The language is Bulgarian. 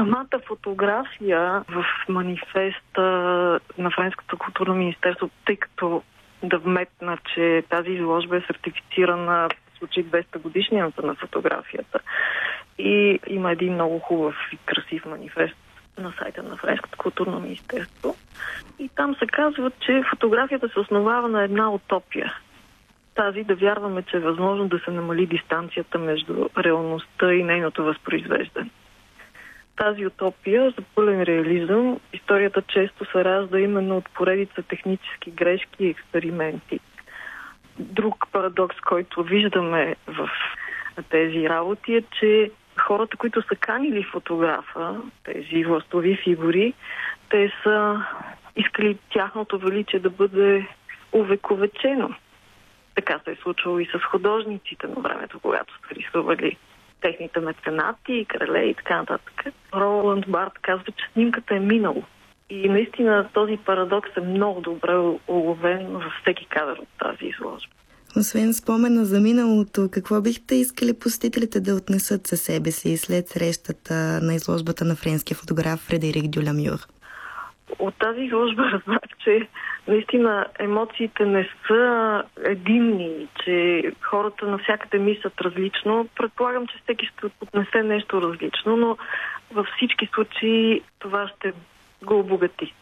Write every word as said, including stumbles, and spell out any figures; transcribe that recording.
самата фотография в манифеста на Френското културно министерство, тъй като да вметна, че тази изложба е сертифицирана в случай двеста годишнината на фотографията и има един много хубав и красив манифест на сайта на Френското културно министерство. И там се казва, че фотографията се основава на една утопия. Тази да вярваме, че е възможно да се намали дистанцията между реалността и нейното възпроизвеждане. Тази утопия за пълен реализъм, историята често се ражда именно от поредица технически грешки и експерименти. Друг парадокс, който виждаме в тези работи е, че хората, които са канили фотографа, тези властови фигури, те са искали тяхното величие да бъде увековечено. Така се е случвало и с художниците на времето, когато са рисували техните меценати, крале и така нататък. Роланд Барт казва, че снимката е минало. И наистина този парадокс е много добре уловен във всеки кадър от тази изложба. Освен спомена за миналото, какво бихте искали посетителите да отнесат със себе си след срещата на изложбата на френския фотограф Фредерик Дюламюр? От тази изложба разбрах, че наистина емоциите не са единни, че хората навсякъде мислят различно. Предполагам, че всеки ще отнесе нещо различно, но във всички случаи това ще го обогати.